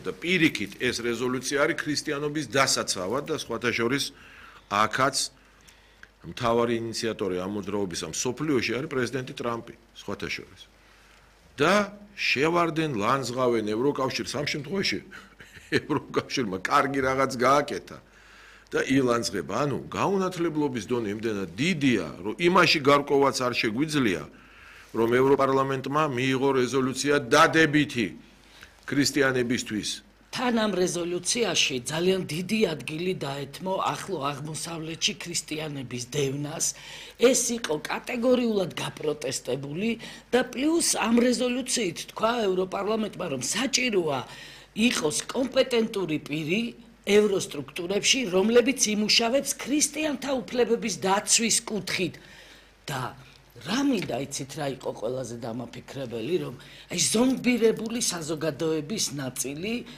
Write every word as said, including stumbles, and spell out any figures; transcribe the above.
და პირიქით ეს რეზოლუცია არის ქრისტიანობის დასაცავად და სხვათა შორის აქაც მთავარი ინიციატორი ამ მოძრაობისა მსოფლიოში არის პრეზიდენტი ტრამპი, სხვათა შორის. და შევარდენ, ლანძღავენ ევროკავშირს ამ შემთხვევაში ევროკავშირმა კარგი რაღაც გააკეთა და ილანძღება. ანუ გაუნათლებლობის დონე იმდენად დიდია, რომ იმაში გარკვევაც არ შეგვიძლია, რომ ევროპარლამენტმა მიიღო რეზოლუცია დადებითი ქრისტიანებისთვის. თან ამ რეზოლუციაში ძალიან დიდი ადგილი დაეთმო ახლო აღმოსავლეთში ქრისტიანების დევნას. ეს იყო კატეგორიულად გაპროტესტებული და პლუს ამ რეზოლუციით თქვა ევროპარლამენტმა, რომ საჭიროა იყოს კომპეტენტური პირი ევროსტრუქტურებში, რომლებიც იმუშავებს ქრისტიანთა უფლებების დაცვის კუთხით და რა მინდა იცით რა იყო ყველაზე დამაფიქრებელი, რომ აი ზომბირებული საზოგადოების ნაწილი